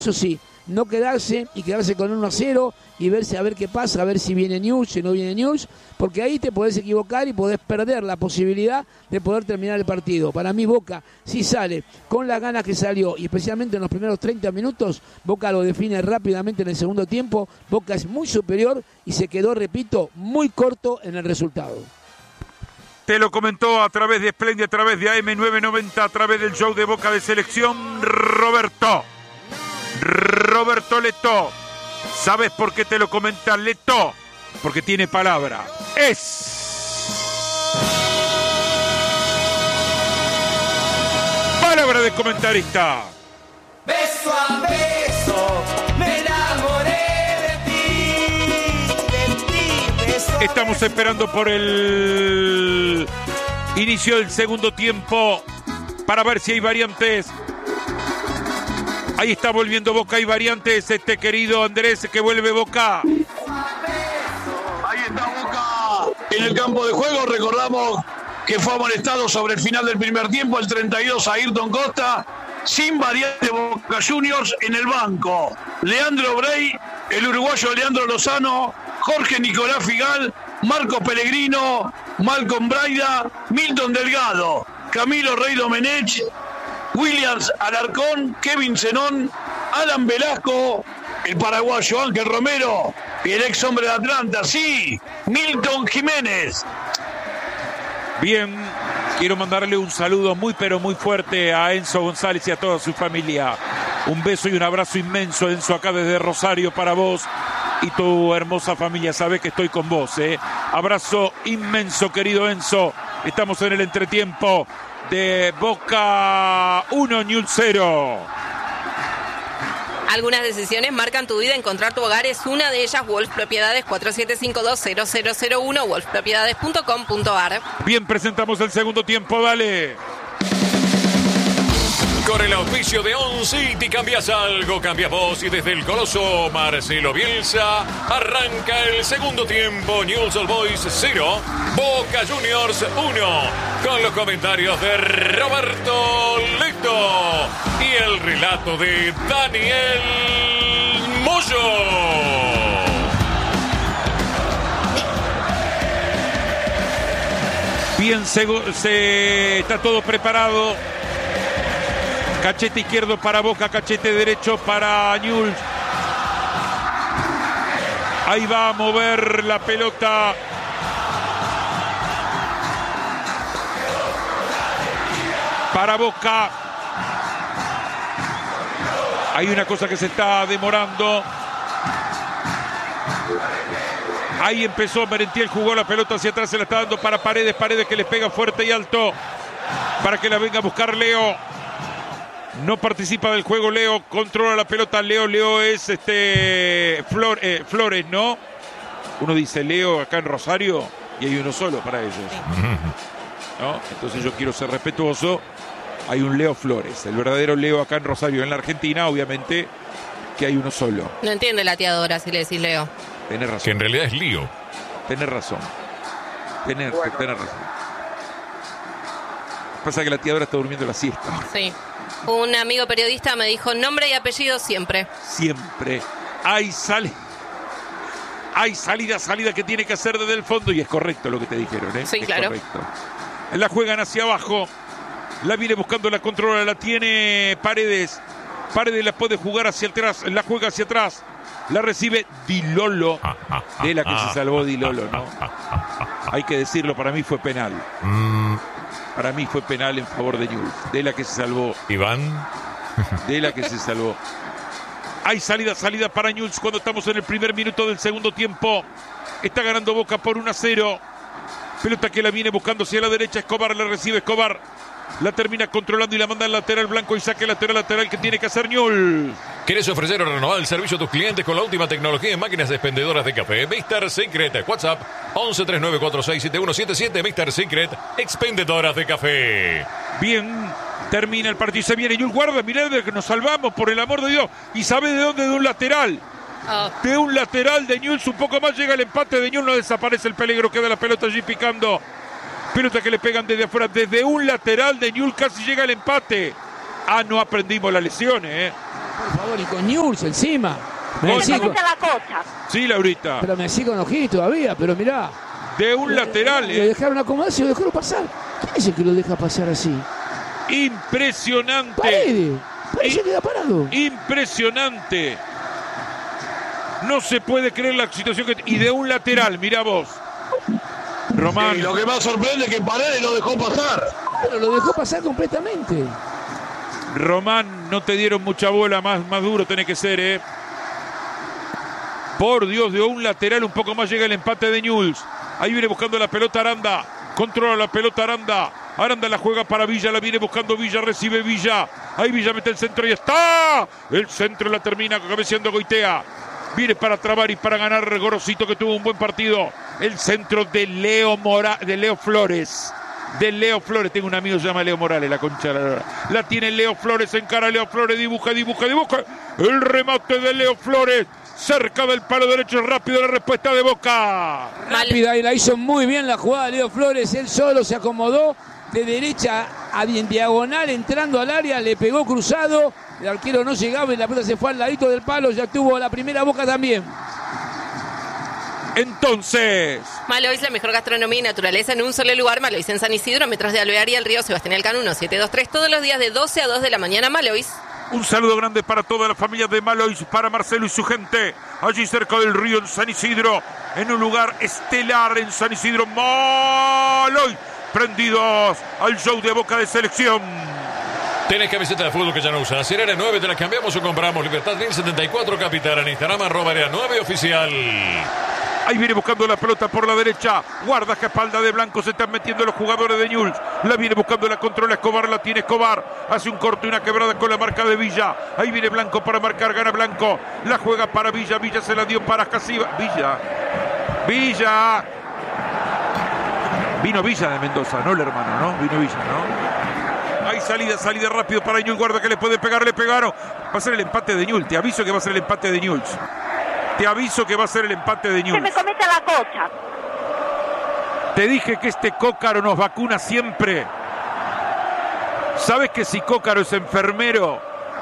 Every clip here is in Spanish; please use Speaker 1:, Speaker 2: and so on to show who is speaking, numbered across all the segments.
Speaker 1: Eso sí, no quedarse con 1-0 y verse a ver qué pasa, a ver si viene Newell's, si no viene Newell's, porque ahí te podés equivocar y podés perder la posibilidad de poder terminar el partido. Para mí Boca, si sale con las ganas que salió, y especialmente en los primeros 30 minutos, Boca lo define rápidamente en el segundo tiempo. Boca es muy superior y se quedó, repito, muy corto en el resultado.
Speaker 2: Te lo comentó a través de Splendid, a través de AM990, a través del show de Boca de Selección, Roberto Leto. ¿Sabes por qué te lo comenta Leto? Porque tiene palabra. Palabra de comentarista.
Speaker 3: Beso a beso, me enamoré de ti.
Speaker 2: Estamos esperando por el inicio del segundo tiempo para ver si hay variantes. Ahí está volviendo Boca, hay variantes, querido Andrés, que vuelve Boca.
Speaker 4: Ahí está Boca en el campo de juego. Recordamos que fue amonestado sobre el final del primer tiempo, el 32 a Ayrton Costa, sin variante de Boca Juniors en el banco. Leandro Brey, el uruguayo Leandro Lozano, Jorge Nicolás Figal, Marco Pellegrino, Malcolm Braida, Milton Delgado, Camilo Rey Domenech, Williams Alarcón, Kevin Zenón, Alan Velasco, el paraguayo Ángel Romero y el ex hombre de Atlanta, sí, Milton Jiménez.
Speaker 2: Bien, quiero mandarle un saludo muy pero muy fuerte a Enzo González y a toda su familia. Un beso y un abrazo inmenso, Enzo, acá desde Rosario para vos y tu hermosa familia. Sabés que estoy con vos, Abrazo inmenso, querido Enzo. Estamos en el entretiempo de Boca 1, Newell's 0.
Speaker 5: Algunas decisiones marcan tu vida. Encontrar tu hogar es una de ellas. Wolf Propiedades, 4752-0001, wolfpropiedades.com.ar.
Speaker 2: Bien, presentamos el segundo tiempo, dale.
Speaker 6: Con el auspicio de On City cambias algo, cambias vos, y desde el Coloso Marcelo Bielsa arranca el segundo tiempo. Newell's Old Boys 0, Boca Juniors 1, con los comentarios de Roberto Leto y el relato de Daniel Moyo.
Speaker 2: Bien, se está todo preparado. Cachete izquierdo para Boca, cachete derecho para Newell's. Ahí va a mover la pelota. Para Boca. Hay una cosa que se está demorando. Ahí empezó Merentiel, jugó la pelota hacia atrás, se la está dando para Paredes. Paredes que le pega fuerte y alto para que la venga a buscar Leo. No participa del juego Leo, controla la pelota Leo es Flores, ¿no? Uno dice Leo acá en Rosario y hay uno solo para ellos, ¿no? Entonces yo quiero ser respetuoso. Hay un Leo Flores, el verdadero Leo acá en Rosario. En la Argentina, obviamente, que hay uno solo.
Speaker 5: No entiende la tiadora si le decís Leo.
Speaker 2: Tenés razón.
Speaker 6: Que en realidad es Lío.
Speaker 2: Tenés razón. Tenés razón. Pasa que la tiadora está durmiendo la siesta.
Speaker 5: Sí. Un amigo periodista me dijo nombre y apellido siempre.
Speaker 2: Siempre. Hay salida que tiene que hacer desde el fondo. Y es correcto lo que te dijeron,
Speaker 5: Sí,
Speaker 2: es
Speaker 5: claro.
Speaker 2: Correcto. La juegan hacia abajo. La viene buscando, la controla, la tiene Paredes. Paredes la puede jugar hacia atrás. La juega hacia atrás. La recibe Di Lolo. De la que se salvó Di Lolo, ¿no? Hay que decirlo, para mí fue penal. Para mí fue penal en favor de Newell's. De la que se salvó.
Speaker 6: Iván.
Speaker 2: De la que se salvó. Hay salida para Newell's cuando estamos en el primer minuto del segundo tiempo. Está ganando Boca por 1-0. Pelota que la viene buscando hacia la derecha. Escobar la recibe. Escobar la termina controlando y la manda al lateral blanco y saque lateral que tiene que hacer Newell's.
Speaker 6: ¿Quieres ofrecer o renovar el servicio a tus clientes con la última tecnología en máquinas expendedoras de café? Mr. Secret, WhatsApp 1139467177. Mr. Secret, expendedoras de café.
Speaker 2: Bien, termina el partido, se viene Newell's, guarda, mirá de que nos salvamos, por el amor de Dios. ¿Y sabe de dónde? De un lateral. De un lateral de Newell's, un poco más llega el empate de Newell's, no desaparece el peligro, queda la pelota allí picando. Pelota que le pegan desde afuera, desde un lateral de Newell's casi llega el empate. No aprendimos las lesiones,
Speaker 1: Por favor, y con Newell's encima.
Speaker 7: Se comete la cocha.
Speaker 2: Sí, Laurita.
Speaker 1: Pero me sigo con ojito todavía, pero mirá.
Speaker 2: De un lateral.
Speaker 1: Lo dejaron acomodarse y lo dejaron pasar. ¿Quién es el que lo deja pasar así?
Speaker 2: Impresionante.
Speaker 1: Paredes. Parece que queda parado.
Speaker 2: Impresionante. No se puede creer la situación que... Y de un lateral, mirá vos. Román.
Speaker 4: Sí, lo que más sorprende es que Paredes lo dejó pasar.
Speaker 1: Pero lo dejó pasar completamente.
Speaker 2: Román, no te dieron mucha bola, más duro tenés que ser, Por Dios, de un lateral un poco más llega el empate de Newell's. Ahí viene buscando la pelota Aranda. Controla la pelota Aranda. Aranda la juega para Villa, la viene buscando Villa, recibe Villa. Ahí Villa mete el centro y está. El centro la termina cabeceando Goitea. Viene para trabar y para ganar Gorosito, que tuvo un buen partido. El centro de Leo Flores. De Leo Flores. Tengo un amigo que se llama Leo Morales, la concha de la lora. La tiene Leo Flores, encara Leo Flores, dibuja. El remate de Leo Flores. Cerca del palo derecho, rápido la respuesta de Boca.
Speaker 1: Rápida, y la hizo muy bien la jugada de Leo Flores. Él solo se acomodó de derecha a diagonal, entrando al área, le pegó cruzado. El arquero no llegaba y la pelota se fue al ladito del palo. Ya tuvo la primera Boca también.
Speaker 2: Entonces,
Speaker 5: Malois, la mejor gastronomía y naturaleza en un solo lugar. Malois en San Isidro, metros de Alvear y el río Sebastián Elcano 1723. Todos los días de 12 a 2 de la mañana. Malois.
Speaker 2: un saludo grande para toda la familia de Malois, para Marcelo y su gente, allí cerca del río en San Isidro, en un lugar estelar en San Isidro. Malois, prendidos al show de Boca de selección.
Speaker 6: ¿Tenés camiseta de fútbol que ya no usas? Si era 9, te la cambiamos o compramos. Libertad 1074 Capital, en Instagram, @era9 oficial.
Speaker 2: Ahí viene buscando la pelota por la derecha. Guarda que espalda de blanco. Se están metiendo los jugadores de Newell's. La viene buscando, la controla Escobar. La tiene Escobar. Hace un corte y una quebrada con la marca de Villa. Ahí viene Blanco para marcar. Gana Blanco. La juega para Villa. Villa se la dio para Casiva. Villa. Vino Villa de Mendoza, ¿no? El hermano, ¿no? Vino Villa, ¿no? Hay salida rápido para Newell's. Guarda que le puede pegar. Le pegaron. Va a ser el empate de Newell's. Te aviso que va a ser el empate de Newell's. Te aviso que va a ser el empate de Newell's.
Speaker 7: Se me comete la cocha.
Speaker 2: Te dije que este Cócaro nos vacuna siempre. ¿Sabes que si Cócaro es enfermero,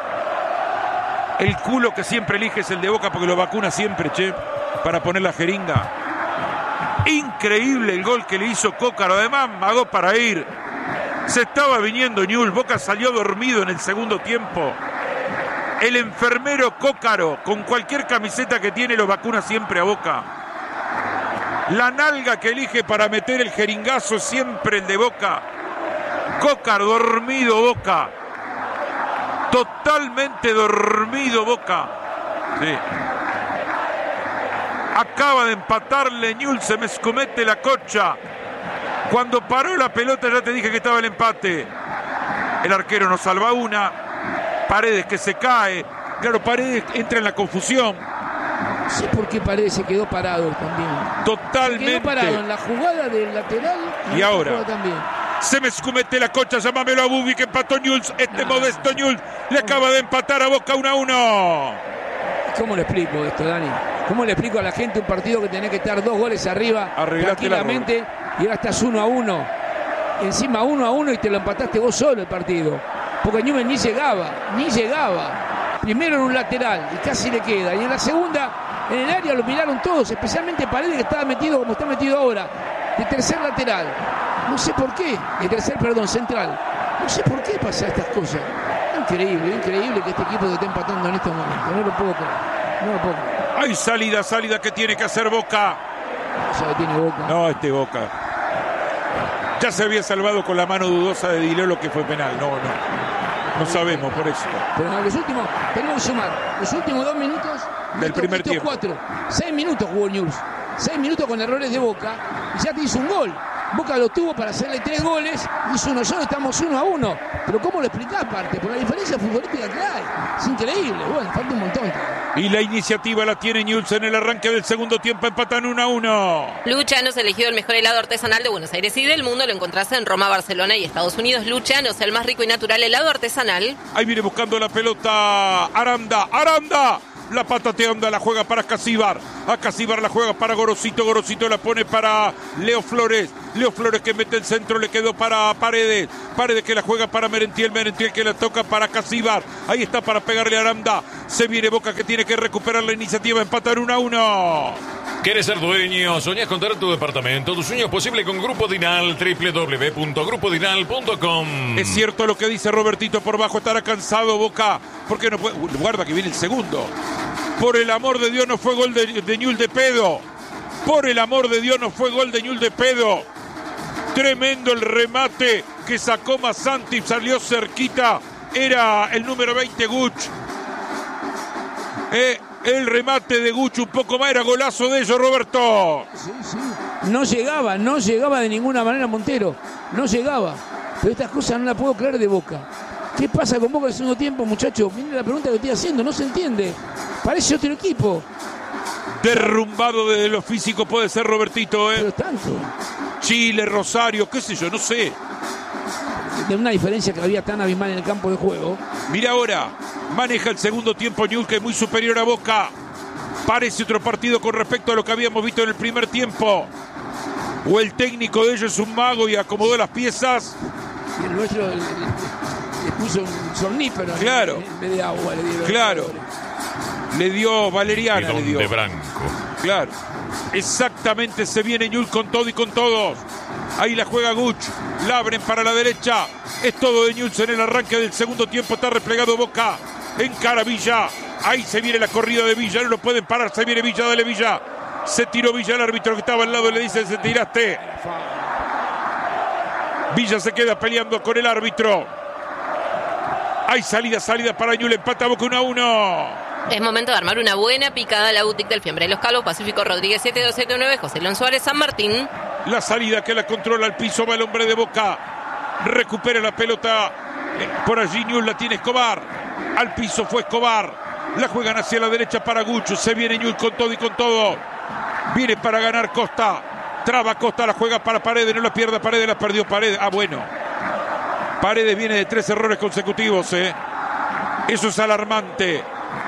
Speaker 2: el culo que siempre elige es el de Boca porque lo vacuna siempre, che? Para poner la jeringa. Increíble el gol que le hizo Cócaro. Además, magó para ir. Se estaba viniendo Newell's. Boca salió dormido en el segundo tiempo. El enfermero Cócaro, con cualquier camiseta que tiene, lo vacuna siempre a Boca. La nalga que elige para meter el jeringazo es siempre el de Boca. Cócaro, dormido Boca. Totalmente dormido Boca. Sí. Acaba de empatarle Newell's, se me escomete la cocha. Cuando paró la pelota ya te dije que estaba el empate. El arquero nos salva una. Paredes que se cae. Claro, Paredes entra en la confusión.
Speaker 1: No sé por qué Paredes se quedó parado también.
Speaker 2: Totalmente.
Speaker 1: Se quedó parado en la jugada del lateral
Speaker 2: y ahora
Speaker 1: también.
Speaker 2: Se me escumete la cocha, llámamelo a Bubi, que empató Newell's. Modesto Newell's le acaba de empatar a Boca 1-1.
Speaker 1: ¿Cómo le explico esto, Dani? ¿Cómo le explico a la gente un partido que tenés que estar 2 goles arriba tranquilamente y ahora estás 1-1? Encima 1-1 y te lo empataste vos solo el partido. Porque Newell's ni llegaba. Primero en un lateral y casi le queda. Y en la segunda, en el área lo miraron todos, especialmente Paredes, que estaba metido como está metido ahora, de tercer lateral. No sé por qué, central. No sé por qué pasa estas cosas. Increíble que este equipo se esté empatando en estos momentos. No lo puedo creer.
Speaker 2: Hay salida que tiene que hacer Boca.
Speaker 1: Tiene Boca.
Speaker 2: No, Boca. Ya se había salvado con la mano dudosa de Dilolo, que fue penal. No sabemos por eso.
Speaker 1: Pero no, los últimos, tenemos que sumar, los últimos 2 minutos
Speaker 2: del primer tiempo.
Speaker 1: 6 minutos jugó Newell's. 6 minutos con errores de Boca y ya te hizo un gol. Boca lo tuvo para hacerle 3 goles, hizo uno solo, estamos 1-1. Pero ¿cómo lo explicás, aparte? Por la diferencia futbolística que hay. Es increíble, bueno, falta un montón.
Speaker 2: Y la iniciativa la tiene Newell's en el arranque del segundo tiempo, empatan 1-1.
Speaker 5: Luchanos, elegido el mejor helado artesanal de Buenos Aires y del mundo. Lo encontrás en Roma, Barcelona y Estados Unidos. Luchanos, el más rico y natural helado artesanal.
Speaker 2: Ahí viene buscando la pelota Aranda. La patatea onda, la juega para Casíbar. A Casíbar la juega para Gorosito. Gorosito la pone para Leo Flores. Leo Flores que mete el centro, le quedó para Paredes. Paredes que la juega para Merentiel. Merentiel que la toca para Casíbar. Ahí está para pegarle a Aranda. Se viene Boca que tiene que recuperar la iniciativa. Empatar 1-1.
Speaker 6: ¿Quieres ser dueño? ¿Soñás con tener tu departamento? Tu sueño es posible con Grupo Dinal, www.grupodinal.com.
Speaker 2: Es cierto lo que dice Robertito por bajo. Estará cansado Boca. ¿Por qué no puede? Guarda que viene el segundo. Por el amor de Dios no fue gol de Ñul de pedo. Por el amor de Dios no fue gol de Ñul de pedo. Tremendo el remate que sacó Masanti. Salió cerquita. Era el número 20 Guch. El remate de Guch un poco más, era golazo de ellos, Roberto.
Speaker 1: Sí. No llegaba de ninguna manera Montero. No llegaba. Pero estas cosas no las puedo creer de Boca. ¿Qué pasa con Boca en el segundo tiempo, muchachos? Miren la pregunta que estoy haciendo, no se entiende. Parece otro equipo.
Speaker 2: Derrumbado desde lo físico puede ser Robertito,
Speaker 1: Pero tanto.
Speaker 2: Chile, Rosario, qué sé yo, no sé.
Speaker 1: De una diferencia que había tan abismal en el campo de juego.
Speaker 2: Mira ahora, maneja el segundo tiempo Ñul, que es muy superior a Boca. Parece otro partido con respecto a lo que habíamos visto en el primer tiempo. O el técnico de ellos es un mago y acomodó las piezas.
Speaker 1: Y el nuestro le puso un somnífero.
Speaker 2: Claro.
Speaker 1: En vez de agua le dieron.
Speaker 2: Claro. Le dio valeriana, le dio.
Speaker 6: De Branco.
Speaker 2: Claro. Exactamente, se viene Ñul con todo y con todos. Ahí la juega Guch. La abren para la derecha. Es todo de Ñul en el arranque del segundo tiempo. Está replegado Boca. Encara Villa. Ahí se viene la corrida de Villa. No lo pueden parar. Se viene Villa. Dale Villa. Se tiró Villa. El árbitro que estaba al lado le dice: se tiraste. Villa se queda peleando con el árbitro. Hay salida para Ñul. Empata Boca 1-1.
Speaker 5: Es momento de armar una buena picada a la boutique del Fiambre de Los Calos, Pacífico Rodríguez 7279, José León Suárez, San Martín.
Speaker 2: La salida que la controla al piso, va el hombre de Boca. Recupera la pelota. Por allí Ñul la tiene Escobar. Al piso fue Escobar. La juegan hacia la derecha para Gucho. Se viene Ñul con todo y con todo. Viene para ganar Costa. Traba Costa, la juega para Paredes. No la pierda Paredes, la perdió Paredes. Ah, bueno. Paredes viene de 3 errores consecutivos, Eso es alarmante.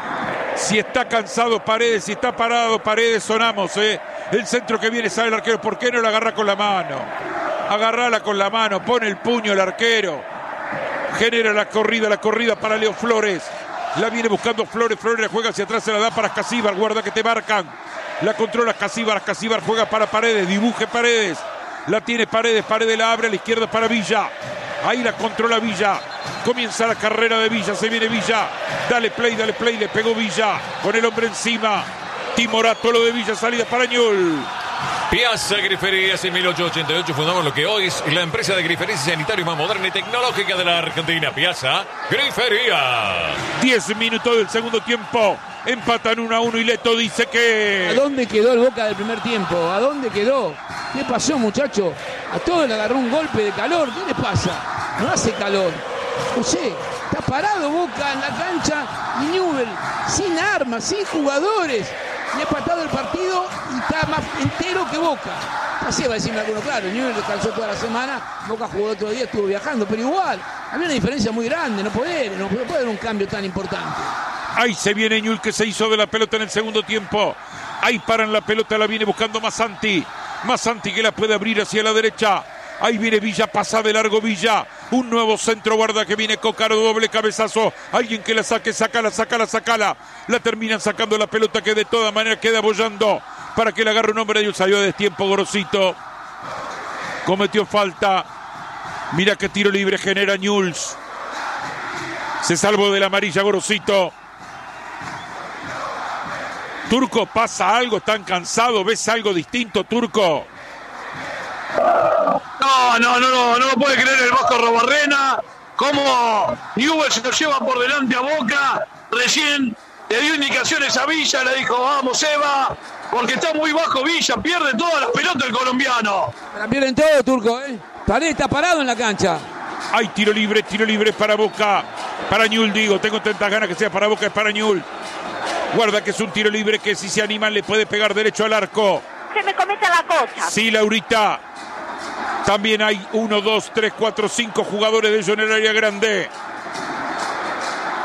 Speaker 2: Si está cansado Paredes, si está parado Paredes, sonamos, El centro que viene sale el arquero. ¿Por qué no la agarra con la mano? Agarrala con la mano, pone el puño el arquero. Genera la corrida para Leo Flores. La viene buscando Flores la juega hacia atrás, se la da para Casíbar. Guarda que te marcan. La controla Casíbar juega para Paredes, dibuje Paredes. La tiene Paredes la abre a la izquierda para Villa. Ahí la controla Villa. Comienza la carrera de Villa. Se viene Villa. Dale play. Le pegó Villa. Con el hombre encima. Timorato lo de Villa. Salida para Ñul.
Speaker 6: Piazza Griferías en 1888 fundamos lo que hoy es la empresa de griferías y sanitario más moderna y tecnológica de la Argentina. Piazza Griferías.
Speaker 2: 10 minutos del segundo tiempo. Empatan 1-1 y Leto dice que...
Speaker 1: ¿A dónde quedó el Boca del primer tiempo? ¿A dónde quedó? ¿Qué pasó, muchacho? A todos le agarró un golpe de calor. ¿Qué les pasa? No hace calor. No sé, está parado Boca en la cancha y Newell, sin armas, sin jugadores. Le ha empatado el partido y está más entero que Boca. Así va a decirme alguno, claro, Newell descansó toda la semana, Boca jugó otro día, estuvo viajando, pero igual, había una diferencia muy grande, no puede haber un cambio tan importante.
Speaker 2: Ahí se viene Ñul, que se hizo de la pelota en el segundo tiempo. Ahí paran la pelota, la viene buscando Masanti que la puede abrir hacia la derecha. Ahí viene Villa, pasa de largo Villa. Un nuevo centro, guarda que viene Cocaro, doble cabezazo. Alguien que la saque, sácala. La terminan sacando la pelota que de todas maneras queda bollando para que la agarre un hombre. Y salió a destiempo Gorosito. Cometió falta. Mira qué tiro libre genera Ñuls. Se salvó de la amarilla Gorosito. Turco, ¿pasa algo? ¿Están cansados? ¿Ves algo distinto, Turco?
Speaker 4: No lo puede creer el Vasco Robarrena. Cómo Newell se lo lleva por delante a Boca. Recién le dio indicaciones a Villa, le dijo: vamos, Eva, porque está muy bajo Villa, pierde todas las pelotas el colombiano.
Speaker 1: La pierden todo, Turco, Paredes está parado en la cancha.
Speaker 2: Hay tiro libre para Boca. Para Ñul, digo, tengo tantas ganas que sea para Boca, es para Ñul. Guarda que es un tiro libre que si se animan le puede pegar derecho al arco.
Speaker 7: Se me comete la cocha.
Speaker 2: Sí, Laurita. También hay 1, 2, 3, 4, 5 jugadores de ellos en el área grande.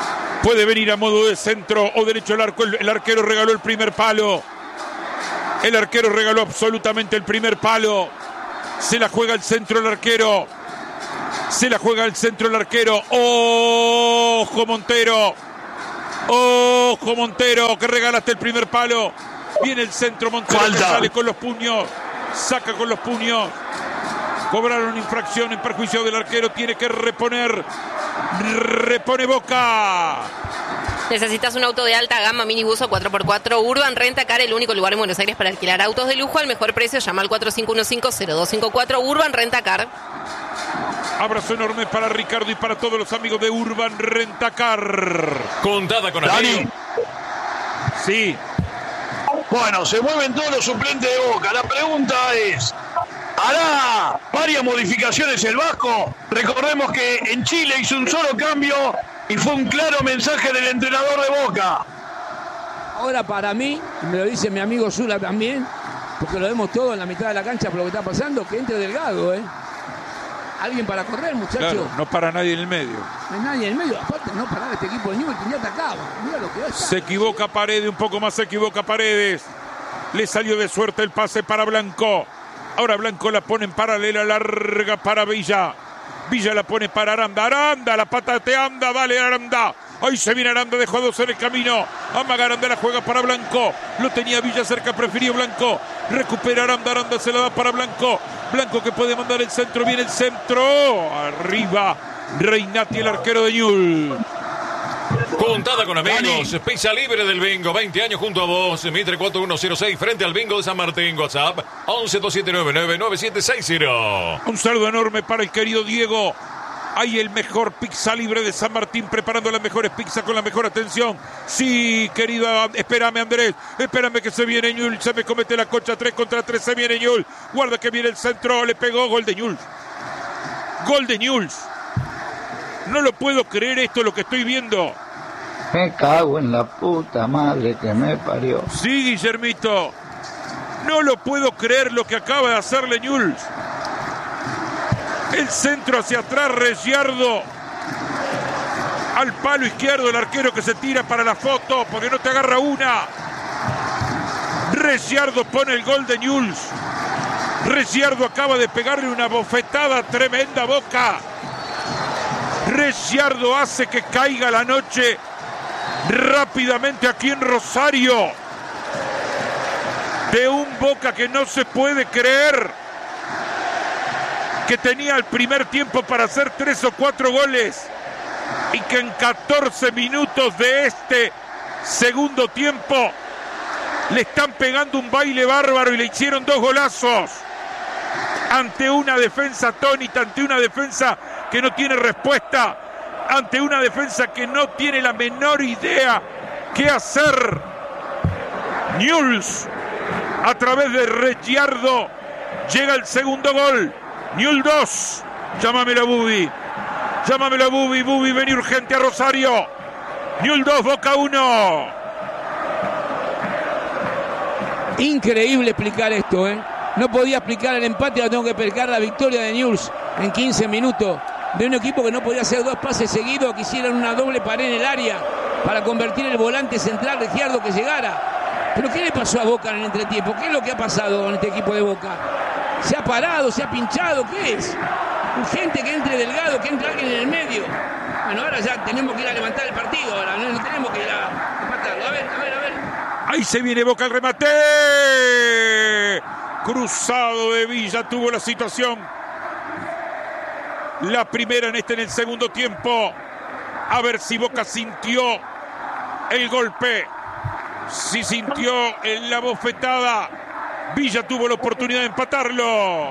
Speaker 2: Puede venir a modo de centro o derecho al arco. El arquero regaló el primer palo. El arquero regaló absolutamente el primer palo. Se la juega el centro el arquero. Se la juega el centro el arquero. ¡Ojo, Montero! ¡Ojo, Montero! Que regalaste el primer palo. Viene el centro, Montero que sale con los puños. Saca con los puños. Cobraron infracción en perjuicio del arquero. Tiene que reponer. Repone Boca.
Speaker 5: ¿Necesitas un auto de alta gama, minibus o 4x4? Urban Rentacar, el único lugar en Buenos Aires para alquilar autos de lujo al mejor precio. Llama al 4515-0254. Urban Rentacar.
Speaker 2: Abrazo enorme para Ricardo y para todos los amigos de Urban Rentacar.
Speaker 6: Contada con amigo.
Speaker 2: Sí.
Speaker 4: Bueno, se mueven todos los suplentes de Boca. La pregunta es, ¿hará varias modificaciones el Vasco? Recordemos que en Chile hizo un solo cambio y fue un claro mensaje del entrenador de Boca.
Speaker 1: Ahora para mí, me lo dice mi amigo Zula también, porque lo vemos todo en la mitad de la cancha por lo que está pasando, que entre Delgado, Alguien para correr, muchachos.
Speaker 2: Claro, no para nadie en el medio.
Speaker 1: No hay nadie en el medio. Aparte, no parar este equipo de Newell's, ya atacaba. Mira lo que va a estar.
Speaker 2: Se equivoca Paredes, un poco más se equivoca Paredes. Le salió de suerte el pase para Blanco. Ahora Blanco la pone en paralela, larga para Villa. Villa la pone para Aranda. Aranda, la pata te anda, dale Aranda. Ahí se viene Aranda, dejó a dos en el camino. Amaga Aranda, la juega para Blanco. Lo tenía Villa cerca, prefirió Blanco. Recupera Aranda, Aranda se la da para Blanco. Blanco que puede mandar el centro, viene el centro. Arriba, Reinati, el arquero de Newell's.
Speaker 6: Contada con amigos, pizza libre del bingo, 20 años junto a vos, Mitre 4106, frente al bingo de San Martín, WhatsApp 1127999760.
Speaker 2: Un saludo enorme para el querido Diego. Hay el mejor pizza libre de San Martín, preparando las mejores pizzas con la mejor atención. Sí, querido, espérame Andrés, espérame que se viene Newell's, se me comete la concha, 3 contra 3, se viene Newell's. Guarda que viene el centro, le pegó, gol de Newell's. Gol de Newell's. No lo puedo creer esto, lo que estoy viendo.
Speaker 8: Me cago en la puta madre que me parió.
Speaker 2: Sí, Guillermito. No lo puedo creer lo que acaba de hacerle Newell's. El centro hacia atrás, Reggiardo. Al palo izquierdo, el arquero que se tira para la foto, porque no te agarra una. Reggiardo pone el gol de Newell's. Reggiardo acaba de pegarle una bofetada tremenda a Boca. Reggiardo hace que caiga la noche rápidamente aquí en Rosario. De un Boca que no se puede creer, que tenía el primer tiempo para hacer 3 o 4 goles y que en 14 minutos de este segundo tiempo le están pegando un baile bárbaro y le hicieron 2 golazos ante una defensa atónita, ante una defensa que no tiene respuesta, ante una defensa que no tiene la menor idea qué hacer. Newell's, a través de Reggiardo, llega el segundo gol. Newell's 2. Llámamelo a Bubi. Llámamelo a Bubi. Bubi, vení urgente a Rosario. Newell's 2, Boca 1.
Speaker 1: Increíble explicar esto, No podía explicar el empate, ahora tengo que explicar la victoria de Newell's en 15 minutos. De un equipo que no podía hacer 2 pases seguidos, que hicieran una doble pared en el área para convertir el volante central Reggiardo que llegara. Pero ¿qué le pasó a Boca en el entretiempo? ¿Qué es lo que ha pasado con este equipo de Boca? ¿Se ha parado? ¿Se ha pinchado? ¿Qué es? Urgente que entre Delgado, que entre alguien en el medio. Bueno, ahora ya tenemos que ir a levantar el partido. Ahora no tenemos que ir a empatarlo. A ver.
Speaker 2: Ahí se viene Boca el remate. Cruzado de Villa, tuvo la situación. La primera en el segundo tiempo. A ver si Boca sintió el golpe. Si sintió la bofetada. Villa tuvo la oportunidad de empatarlo.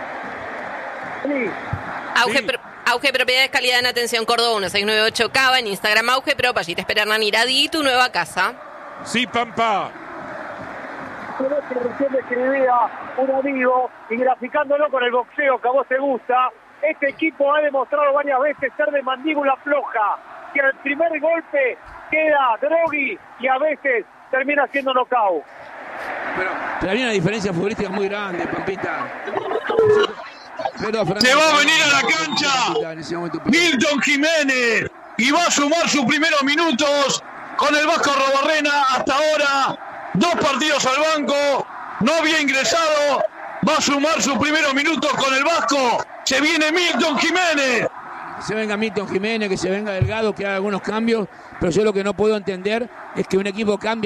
Speaker 5: Auge Propiedades, calidad en atención, Córdoba 1698 Cava, en Instagram Auge Pro, allí te espera Hernán Iradi y tu nueva casa.
Speaker 2: Sí, Pampa.
Speaker 9: Recién me escribía un amigo y graficándolo con el boxeo que a vos te gusta, este equipo ha demostrado varias veces ser de mandíbula floja, que al primer golpe queda groggy y a veces termina siendo knockout.
Speaker 1: Pero había una diferencia futbolística muy grande, Pampita.
Speaker 4: Se va a venir a la cancha Milton Jiménez. y va a sumar sus primeros minutos con el Vasco Arrobarrena. Hasta ahora 2 partidos al banco, no había ingresado, va a sumar sus primeros minutos con el Vasco. Se viene Milton Jiménez.
Speaker 1: Que se venga Milton Jiménez, que se venga Delgado, que haga algunos cambios, pero yo lo que no puedo entender es que un equipo cambie